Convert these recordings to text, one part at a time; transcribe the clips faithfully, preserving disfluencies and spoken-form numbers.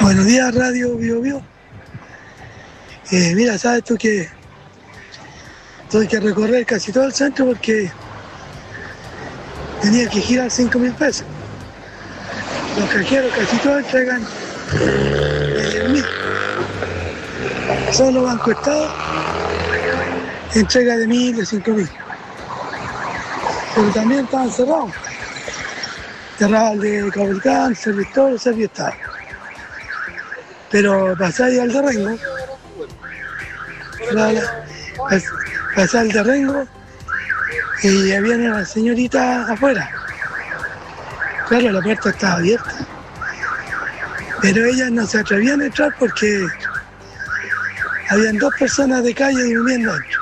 Buenos días, Radio Bio Bio. Eh, mira, sabes tú que tuve que recorrer casi todo el centro porque tenía que girar cinco mil pesos. Los cajeros casi todos entregan diez mil. Solo Banco Estado entrega de mil, de cinco mil. Pero también estaban cerrados. Cerrado el de Cabalcán, Servistol, Serviestado. Pero pasáis al de Rengo, pasé al de Rengo y había una señorita afuera. Claro, la puerta estaba abierta, pero ellas no se atrevían a entrar porque habían dos personas de calle durmiendo dentro.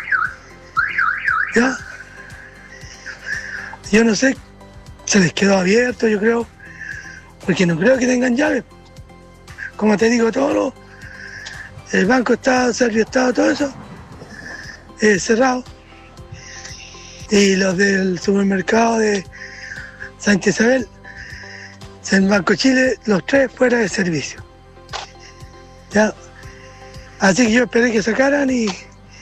¿Ya? Yo no sé, se les quedó abierto, yo creo, porque no creo que tengan llave. Como te digo, todo lo, el Banco Estado, Serviestado, todo eso, eh, cerrado. Y los del supermercado de Santa Isabel, en Banco Chile, los tres fuera de servicio. ¿Ya? Así que yo esperé que sacaran y,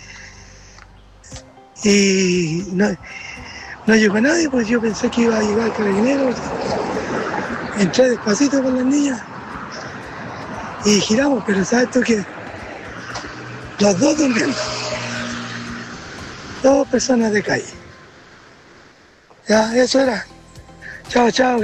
y no, no llegó nadie, pues yo pensé que iba a llegar el carabinero. Entré despacito con las niñas y giramos, pero sabes tú que los dos durmiendo, dos personas de calle. Ya, eso era. Chao, chao.